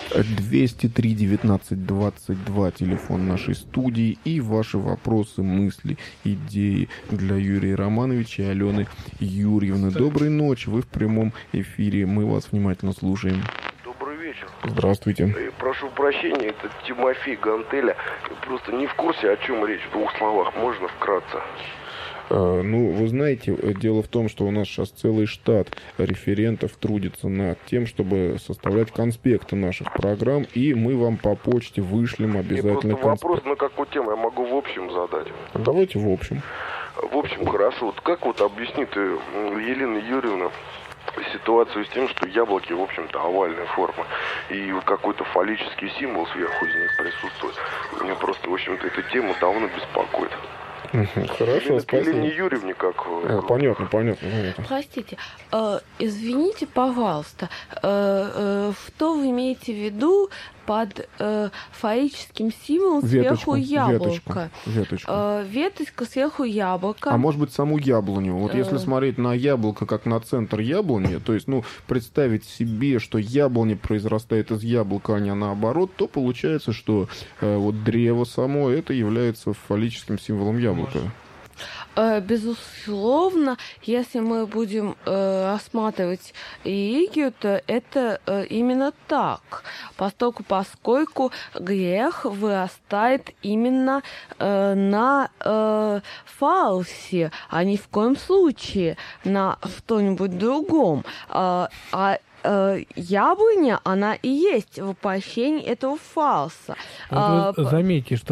203-19-22, телефон нашей студии, и ваши вопросы, мысли, идеи для Юрия Романовича и Алены Юрьевны. Доброй ночи, вы в прямом эфире, мы вас внимательно слушаем. Добрый вечер. Здравствуйте. Прошу прощения, это Тимофей Гантеля. Просто не в курсе, о чем речь. В двух словах, можно вкратце? Ну, вы знаете, дело в том, что у нас сейчас целый штат референтов трудится над тем, чтобы составлять конспекты наших программ, и мы вам по почте вышлем обязательно конспект. Вопрос на какую тему я могу в общем задать? Давайте в общем. В общем, хорошо. Вот как вот объяснит Елена Юрьевна ситуацию с тем, что яблоки, в общем-то, овальной формы, и какой-то фаллический символ сверху из них присутствует? Меня просто, в общем-то, эта тема давно беспокоит. Хорошо, спасибо. Елене Юрьевне как... Понятно. Простите, извините, пожалуйста, что вы имеете в виду под фаллическим символом сверху яблоко? Веточку. Веточка сверху яблоко. А может быть, саму яблоню. Вот если смотреть на яблоко как на центр яблони, то есть, представить себе, что яблоня произрастает из яблока, а не наоборот, то получается, что вот древо само это является фаллическим символом яблока. Безусловно, если мы будем рассматривать религию, то это именно так, поскольку грех вырастает именно на фалсе, а ни в коем случае на что-нибудь другом. Яблоня, она и есть воплощение этого фалса. Вот вы заметьте, что